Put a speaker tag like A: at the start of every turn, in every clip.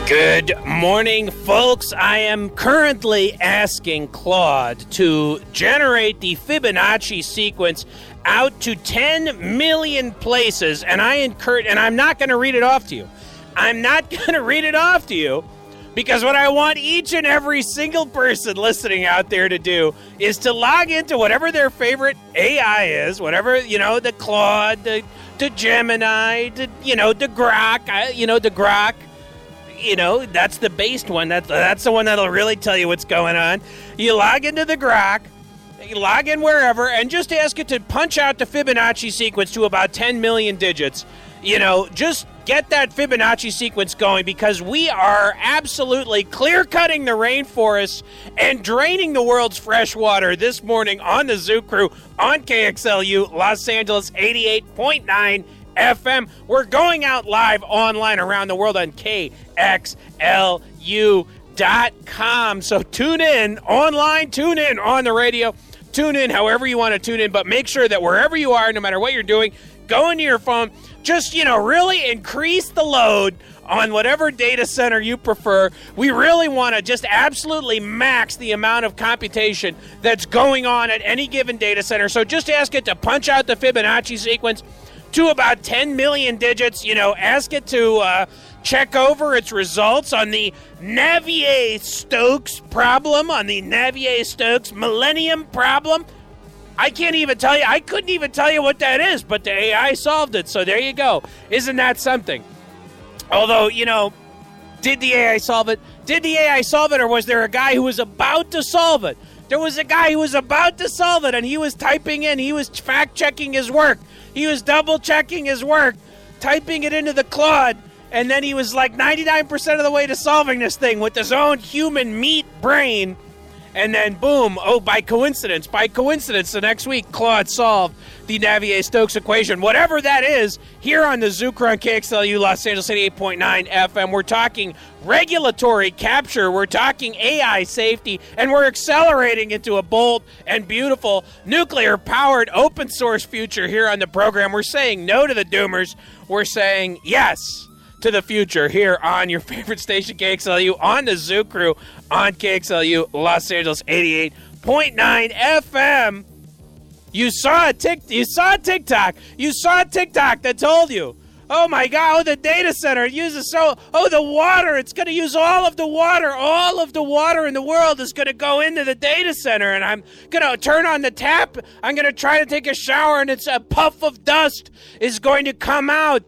A: Good morning, folks. I am currently asking Claude to generate the Fibonacci sequence out to 10 million places, and I'm not going to read it off to you. I'm not going to read it off to you because what I want each and every single person listening out there to do is to log into whatever their favorite AI is, whatever, the Claude, the Gemini, the Grok, the Grok. That's the based one. That's the one that'll really tell you what's going on. You log into the Grok, you log in wherever, and just ask it to punch out the Fibonacci sequence to about 10 million digits. Just get that Fibonacci sequence going because we are absolutely clear-cutting the rainforests and draining the world's fresh water this morning on the Zoo Crew on KXLU Los Angeles 88.9 FM. We're going out live online around the world on KXLU.com. So tune in online, tune in on the radio, tune in however you want to tune in, but make sure that wherever you are, no matter what you're doing, go into your phone, just, really increase the load on whatever data center you prefer. We really want to just absolutely max the amount of computation that's going on at any given data center. So just ask it to punch out the Fibonacci sequence to about 10 million digits. Ask it to check over its results on the Navier-Stokes problem, on the Navier-Stokes Millennium problem. I couldn't even tell you what that is, but the AI solved it, so there you go. Isn't that something? Although, did the AI solve it? Did the AI solve it, or was there a guy who was about to solve it? There was a guy who was about to solve it, and he was typing in, he was fact-checking his work. He was double-checking his work, typing it into the Claude, and then he was like 99% of the way to solving this thing with his own human meat brain. And then, boom, by coincidence, the next week, Claude solved the Navier-Stokes equation. Whatever that is, here on the Zoo Crew on KXLU Los Angeles 88.9 FM, we're talking regulatory capture, we're talking AI safety, and we're accelerating into a bold and beautiful nuclear-powered open-source future here on the program. We're saying no to the doomers. We're saying yes to the future here on your favorite station, KXLU, on the Zoo Crew on KXLU Los Angeles 88.9 FM. You saw a TikTok that told you, oh my God, the data center uses the water, it's going to use all of the water in the world is going to go into the data center, and I'm going to turn on the tap, I'm going to try to take a shower, and it's a puff of dust is going to come out.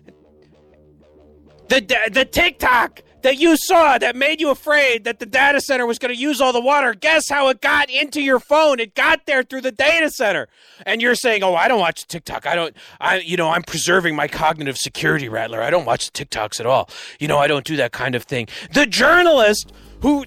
A: The TikTok that you saw that made you afraid that the data center was going to use all the water, guess how it got into your phone? It got there through the data center. And you're saying, oh, I don't watch TikTok. I'm preserving my cognitive security, Rattler. I don't watch TikToks at all. I don't do that kind of thing. The journalist who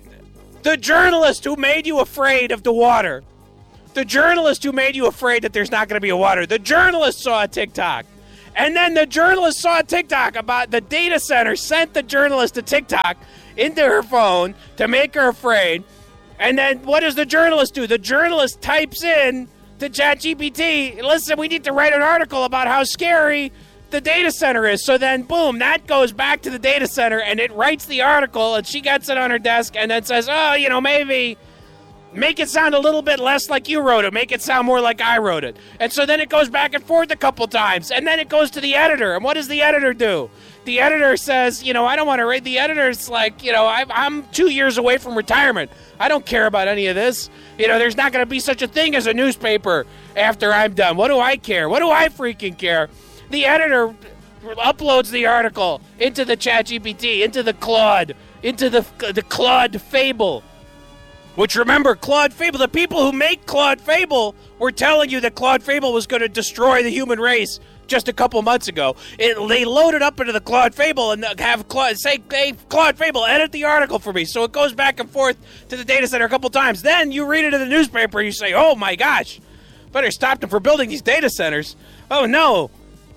A: made you afraid of the water, the journalist who made you afraid that there's not going to be a water, the journalist saw a TikTok. And then the journalist saw a TikTok about the data center, sent the journalist a TikTok into her phone to make her afraid. And then what does the journalist do? The journalist types in to ChatGPT, listen, we need to write an article about how scary the data center is. So then, boom, that goes back to the data center, and it writes the article, and she gets it on her desk and then says, maybe make it sound a little bit less like you wrote it. Make it sound more like I wrote it. And so then it goes back and forth a couple times. And then it goes to the editor. And what does the editor do? The editor says, I don't want to read. The editor's like, I'm 2 years away from retirement. I don't care about any of this. There's not going to be such a thing as a newspaper after I'm done. What do I care? What do I freaking care? The editor uploads the article into the ChatGPT, into the Claude, into the Claude Fable. Which, remember, Claude Fable, the people who make Claude Fable were telling you that Claude Fable was going to destroy the human race just a couple months ago. They loaded up into the Claude Fable and have Claude say, hey, Claude Fable, edit the article for me. So it goes back and forth to the data center a couple times. Then you read it in the newspaper and you say, oh my gosh, better stop them from building these data centers. Oh no.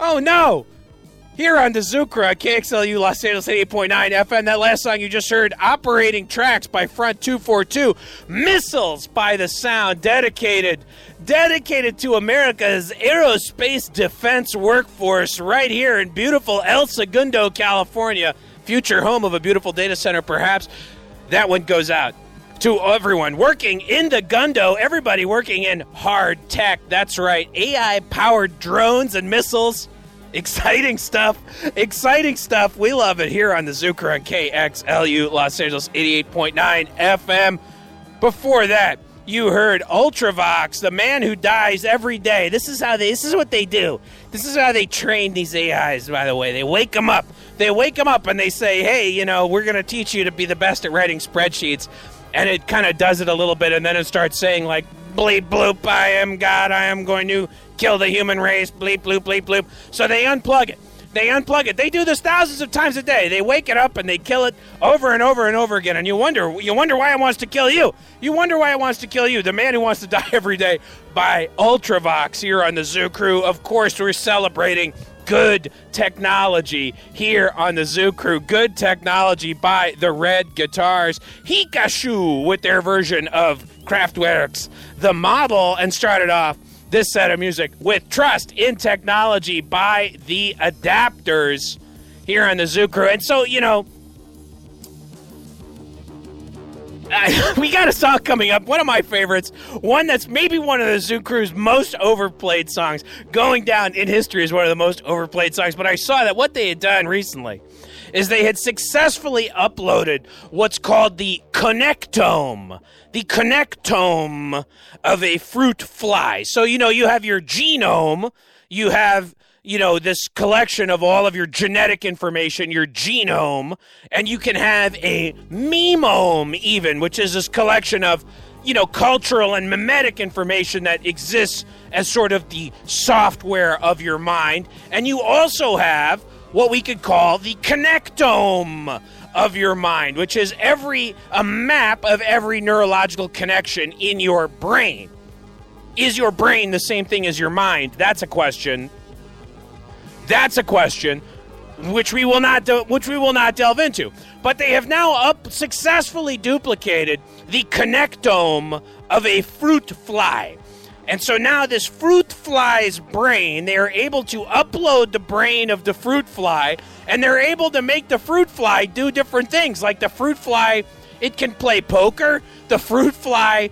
A: Here on the Zoo Crew at KXLU Los Angeles 88.9 FM, that last song you just heard, Operating Tracks by Front 242, Missiles by The Sound, dedicated to America's aerospace defense workforce right here in beautiful El Segundo, California. future home of a beautiful data center, perhaps. That one goes out to everyone working in the Gundo, everybody working in hard tech. That's right, AI-powered drones and missiles. Exciting stuff. Exciting stuff. We love it here on the Zucker on KXLU Los Angeles 88.9 FM. Before that, you heard Ultravox, the man who dies every day. This is what they do. This is how they train these AIs, by the way. They wake them up. They wake them up and they say, hey, you know, we're going to teach you to be the best at writing spreadsheets. And it kind of does it a little bit, and then it starts saying, like, bleep, bloop, I am God, I am going to kill the human race, bleep, bloop, bleep, bloop. So they unplug it. They unplug it. They do this thousands of times a day. They wake it up and they kill it over and over and over again. And you wonder why it wants to kill you. You wonder why it wants to kill you. The man who wants to die every day by Ultravox here on the Zoo Crew. Of course, we're celebrating good technology here on the Zoo Crew. Good technology by the Red Guitars. Hikashu with their version of Kraftwerk's The Model, and started off this set of music with Trust in Technology by the Adapters here on the Zoo Crew. And so, you know, we got a song coming up, one of my favorites, one that's maybe one of the Zoo Crew's most overplayed songs, going down in history as one of the most overplayed songs. But I saw that what they had done recently is they had successfully uploaded what's called the connectome of a fruit fly. So, you know, you have your genome, you have, you know, this collection of all of your genetic information, your genome, and you can have a memome even, which is this collection of, you know, cultural and mimetic information that exists as sort of the software of your mind. And you also have what we could call the connectome of your mind, which is a map of every neurological connection in your brain. Is your brain the same thing as your mind? That's a question. That's a question which we will not delve into. But they have now successfully duplicated the connectome of a fruit fly. And so now this fruit fly's brain, they are able to upload the brain of the fruit fly, and they're able to make the fruit fly do different things. Like the fruit fly, it can play poker. The fruit fly,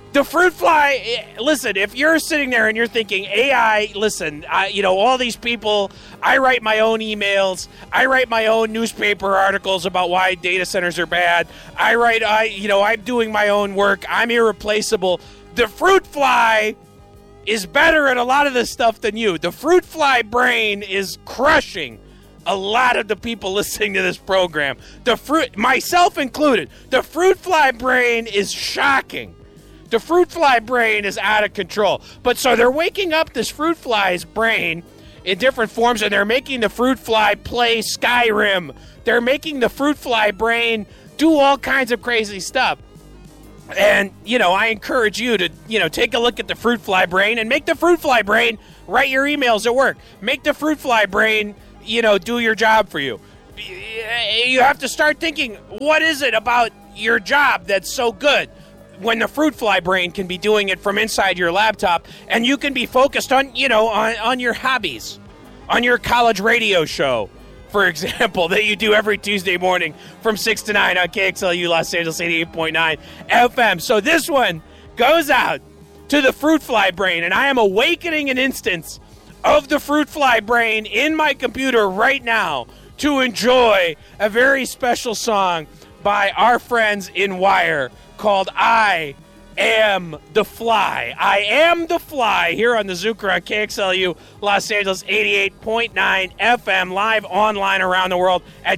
A: listen, if you're sitting there and you're thinking, AI, listen, you know, all these people, I write my own emails, I write my own newspaper articles about why data centers are bad, I'm doing my own work, I'm irreplaceable. The fruit fly is better at a lot of this stuff than you. The fruit fly brain is crushing a lot of the people listening to this program. Myself included, the fruit fly brain is shocking. The fruit fly brain is out of control. But so they're waking up this fruit fly's brain in different forms, and they're making the fruit fly play Skyrim. They're making the fruit fly brain do all kinds of crazy stuff. And, you know, I encourage you to, you know, take a look at the fruit fly brain and make the fruit fly brain write your emails at work. Make the fruit fly brain, you know, do your job for you. You have to start thinking, what is it about your job that's so good? When the fruit fly brain can be doing it from inside your laptop, and you can be focused on, you know, on your hobbies, on your college radio show, for example, that you do every Tuesday morning from 6 to 9 on KXLU Los Angeles 88.9 FM. So this one goes out to the fruit fly brain, and I am awakening an instance of the fruit fly brain in my computer right now to enjoy a very special song by our friends in Wire called I Am the Fly. I Am the Fly here on the Zucker on KXLU Los Angeles 88.9 FM, live online around the world at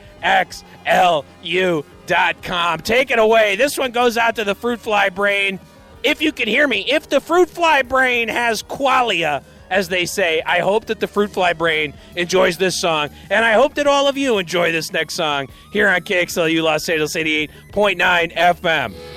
A: KXLU.com. Take it away. This one goes out to the fruit fly brain. If you can hear me, if the fruit fly brain has qualia, as they say, I hope that the fruit fly brain enjoys this song, and I hope that all of you enjoy this next song here on KXLU Los Angeles 88.9 FM.